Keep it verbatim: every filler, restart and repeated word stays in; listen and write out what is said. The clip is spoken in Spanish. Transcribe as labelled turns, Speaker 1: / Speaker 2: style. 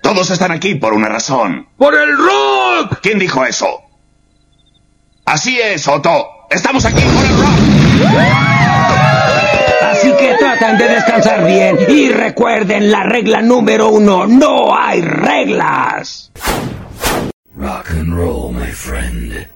Speaker 1: Todos están aquí por una razón.
Speaker 2: ¡Por el rock!
Speaker 1: ¿Quién dijo eso? Así es, Otto. Estamos aquí por el rock.
Speaker 3: Así que tratan de descansar bien y recuerden la regla número uno. No hay reglas.
Speaker 4: Rock and roll, my friend.